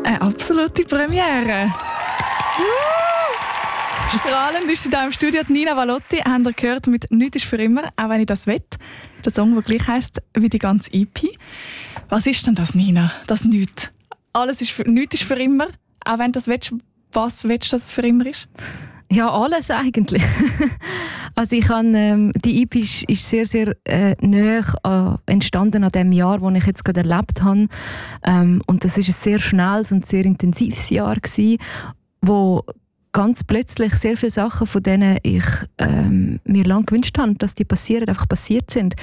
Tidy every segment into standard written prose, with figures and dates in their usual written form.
Eine absolute Premiere. Strahlend ist sie hier im Studio. Nina Valotti, habt ihr gehört, mit «Nichts ist für immer», auch wenn ich das will. Der Song, der gleich heisst wie die ganze EP. Was ist denn das, Nina? Das «Nichts»? Nichts ist für immer. Auch wenn du das willst, was willst du, dass es für immer ist? Ja, alles eigentlich. Also ich habe, die EP ist sehr, sehr nahe entstanden an dem Jahr, das ich jetzt gerade erlebt habe. Und das ist ein sehr schnelles und sehr intensives Jahr gewesen, wo ganz plötzlich sehr viele Sachen, von denen ich mir lange gewünscht habe, dass die passieren, einfach passiert sind.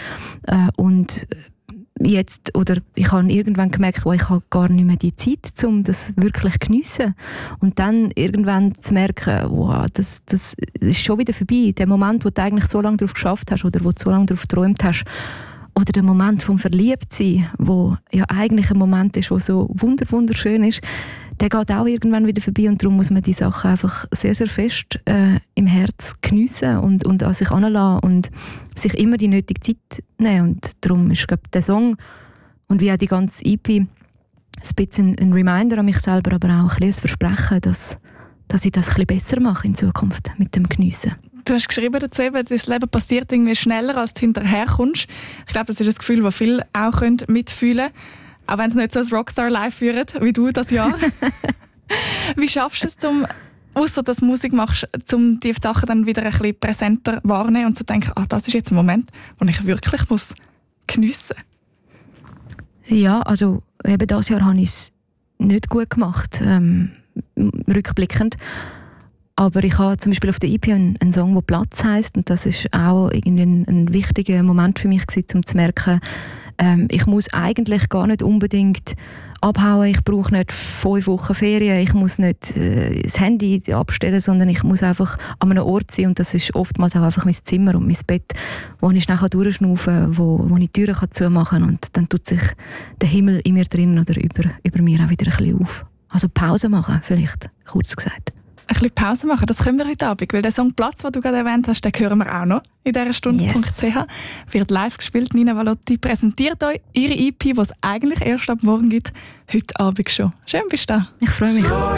Und jetzt, oder ich habe irgendwann gemerkt, ich habe gar nicht mehr die Zeit, um das wirklich zu geniessen. Und dann irgendwann zu merken, wow, das ist schon wieder vorbei. Der Moment, wo du eigentlich so lange darauf geschafft hast oder wo du so lange darauf geträumt hast. Oder der Moment vom Verliebtsein, wo ja eigentlich ein Moment ist, der so wunderschön ist, der geht auch irgendwann wieder vorbei. Und darum muss man die Sachen einfach sehr, sehr fest im Herz geniessen und an sich heranlassen und sich immer die nötige Zeit nehmen. Und darum ist, glaube ich, der Song und wie auch die ganze EP ein bisschen ein Reminder an mich selber, aber auch ein Versprechen, dass ich das ein bisschen besser mache in Zukunft mit dem Geniessen. Du hast geschrieben dazu, das Leben passiert irgendwie schneller, als du hinterherkommst. Ich glaube, das ist ein Gefühl, das viele auch mitfühlen können. Auch wenn es nicht so ein Rockstar-Life führt, wie du das Jahr. Wie schaffst du es, ausser dass du Musik machst, um die Sachen dann wieder ein bisschen präsenter wahrnehmen und zu denken, das ist jetzt ein Moment, den ich wirklich geniessen muss? Ja, also eben dieses Jahr habe ich es nicht gut gemacht, rückblickend. Aber ich habe zum Beispiel auf der EP einen Song, der «Platz» heisst, und das ist auch irgendwie ein wichtiger Moment für mich gewesen, um zu merken, ich muss eigentlich gar nicht unbedingt abhauen, ich brauche nicht 5 Wochen Ferien, ich muss nicht das Handy abstellen, sondern ich muss einfach an einem Ort sein, und das ist oftmals auch einfach mein Zimmer und mein Bett, wo ich nachher durchschnaufen kann, wo ich die Türen zumachen kann, und dann tut sich der Himmel in mir drin oder über mir auch wieder ein bisschen auf. Also Pause machen, vielleicht, kurz gesagt. Ein bisschen Pause machen, das können wir heute Abend, weil der Song «Platz», den du gerade erwähnt hast, den hören wir auch noch in dieser Stunde.ch. Yes. Wird live gespielt. Nina Valotti präsentiert euch ihre EP, die es eigentlich erst ab morgen gibt, heute Abend schon. Schön bist du da. Ich freue mich.